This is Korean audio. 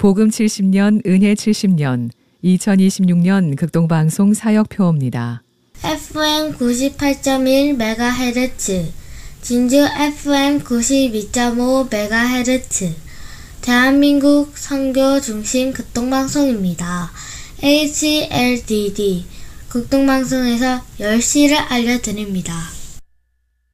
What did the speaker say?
복음 70년, 은혜 70년, 2026년 극동방송 사역표입니다. FM 98.1MHz, 진주 FM 92.5MHz, 대한민국 선교 중심 극동방송입니다. HLDD, 극동방송에서 10시를 알려드립니다.